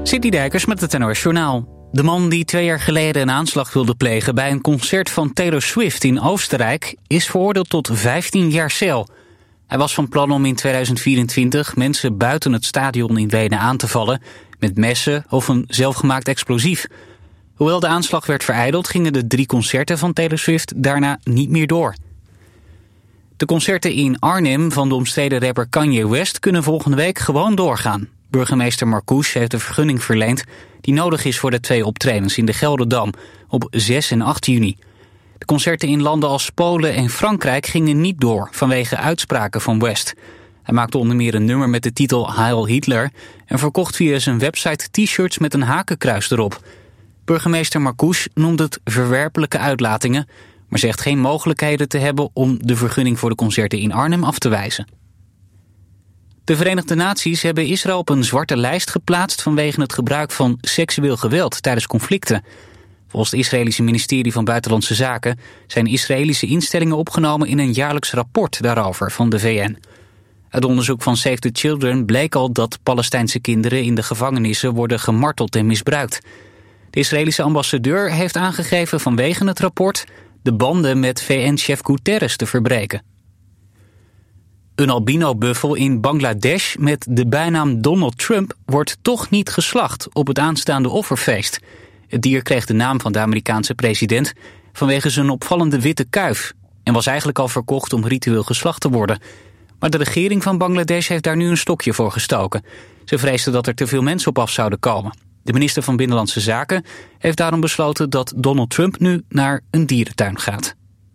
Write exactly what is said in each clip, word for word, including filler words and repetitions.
City Dijkers met het N O S Journaal. De man die twee jaar geleden een aanslag wilde plegen bij een concert van Taylor Swift in Oostenrijk is veroordeeld tot vijftien jaar cel. Hij was van plan om in tweeduizend vierentwintig mensen buiten het stadion in Wenen aan te vallen met messen of een zelfgemaakt explosief. Hoewel de aanslag werd verijdeld, gingen de drie concerten van Taylor Swift daarna niet meer door. De concerten in Arnhem van de omstreden rapper Kanye West kunnen volgende week gewoon doorgaan. Burgemeester Marcouch heeft de vergunning verleend die nodig is voor de twee optredens in de Gelderdam op zes en acht juni. De concerten in landen als Polen en Frankrijk gingen niet door vanwege uitspraken van West. Hij maakte onder meer een nummer met de titel Heil Hitler en verkocht via zijn website t-shirts met een hakenkruis erop. Burgemeester Marcouch noemt het verwerpelijke uitlatingen, maar zegt geen mogelijkheden te hebben om de vergunning voor de concerten in Arnhem af te wijzen. De Verenigde Naties hebben Israël op een zwarte lijst geplaatst vanwege het gebruik van seksueel geweld tijdens conflicten. Volgens het Israëlische ministerie van Buitenlandse Zaken zijn Israëlische instellingen opgenomen in een jaarlijks rapport daarover van de V N. Uit onderzoek van Save the Children bleek al dat Palestijnse kinderen in de gevangenissen worden gemarteld en misbruikt. De Israëlische ambassadeur heeft aangegeven vanwege het rapport de banden met V N-chef Guterres te verbreken. Een albino-buffel in Bangladesh met de bijnaam Donald Trump wordt toch niet geslacht op het aanstaande offerfeest. Het dier kreeg de naam van de Amerikaanse president vanwege zijn opvallende witte kuif en was eigenlijk al verkocht om ritueel geslacht te worden. Maar de regering van Bangladesh heeft daar nu een stokje voor gestoken. Ze vreesden dat er te veel mensen op af zouden komen. De minister van Binnenlandse Zaken heeft daarom besloten dat Donald Trump nu naar een dierentuin gaat.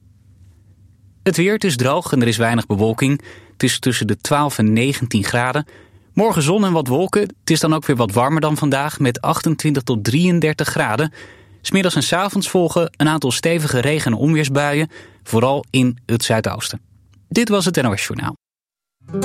Het weer, het is droog en er is weinig bewolking. Het is tussen de twaalf en negentien graden. Morgen zon en wat wolken. Het is dan ook weer wat warmer dan vandaag met achtentwintig tot drieëndertig graden. 'S Middags en 's avonds volgen een aantal stevige regen- en onweersbuien, vooral in het zuidoosten. Dit was het N O S Journaal.